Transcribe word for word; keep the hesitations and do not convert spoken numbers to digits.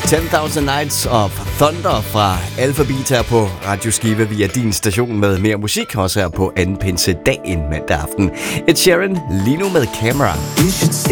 ten thousand Nights of Thunder fra Alphabeat her på Radio Skive via din station med mere musik, også her på anden pinsedag en mandag aften. Ed Sheeran lige nu med Camera.